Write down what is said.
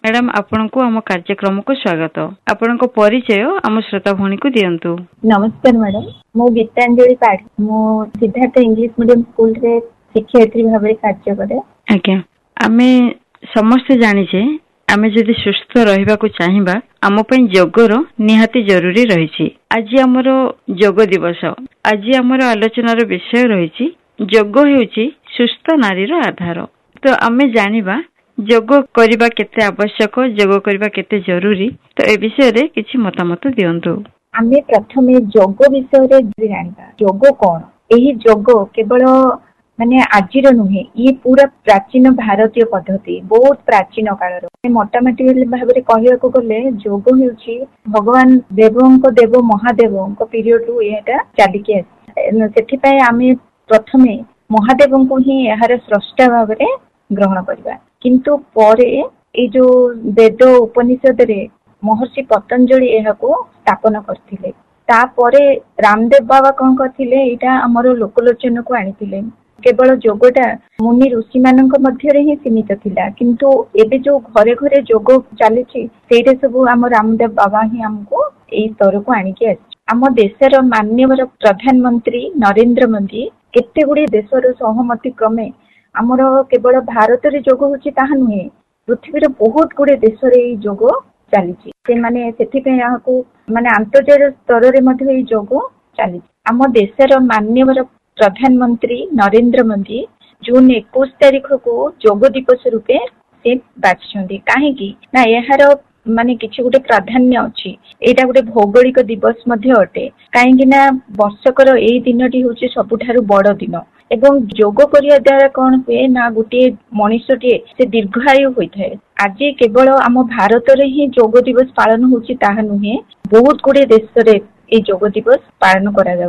Madam आपण को आम कार्यक्रम को स्वागत। आपण को परिचय आम श्रोता भौणी को दियंतु। नमस्कार मैडम, मु गीतांजलि पाढ़ी मु सिद्धार्थ इंग्लिश मीडियम स्कूल रे शिक्षयित्री भाव कार्य करे। आज्ञा आमे समस्त जानिछे आमे जदि सुस्थ रहिबा को चाहिबा आम पई योगर निहाती जरूरी रहिछि। आज हमर योग दिवस। आज हमर आलोचनार विषय रहिछि योग हेउछि सुस्थ नारीर आधार। तो आमे जानिबा योग करबा केते आवश्यक, योग करबा केते जरूरी, तो ए विषय रे किछि मतामत दियंतु। आमे प्रथमे योग विषय रे जानिबा योग कोन। एही योग केवल माने आजिर नुहे, ये पूरा प्राचीन भारतीय पद्धति, बहुत प्राचीन कालर। मोटामोटी भाव में कहवाक गले योग हेउछि भगवान देवों देव महादेवों पीरियड रु एटा चलिकी आसी। सेठिपय आमे प्रथमे महादेवों को ही यार स्रष्टा भाव में ग्रहण करबा। किंतु परे ए जो वेद उपनिषद रे महर्षि पतंजलि एहाको स्थापन करथिले। तापरे रामदेव बाबा कौन करथिले, एटा हमर लोकलोचन को आनिथिले। केवल योगटा मुनि ऋषि मानक मध्य ही सीमित थिला, किंतु एबे जो घरे घरे योग चली सेटा सब आम रामदेव बाबा ही हमको एई स्तर को आनिके आछि। आम देशर माननीय प्रधानमंत्री नरेंद्र मोदी केते गुडी देशर सहमति क्रमे आमर केवल भारत रे योग होछि ताहा नुहे, पृथ्वीर बहुत गुडी देश रे योग चली से माने सेठिपय याको माने अंतर्जातीय स्तर रे मध्ये एई योग चली। आम देशर माननीय प्रधानमंत्री नरेंद्र मोदी जून 21 तारीख को योग दिवस रूपे से बाछिछन्ती। काहेकि ना यार माने किछि गुटे प्राधान्य अछि। एटा गुटे भौगोलिक दिवस मध्ये अटे, काहेकि ना वर्षकर एई दिनटी होछि सबुठारु बड़ दिन। एवं योग करिया द्वारा कौन हुए ना गोटे मनुष्यटे से दीर्घायु होइथाय। आज केवल आम भारत रे ही योग दिवस पालन होछि ताहा नुहे, बहुत गुडे देश रे ए योग दिवस पालन करा जाउ।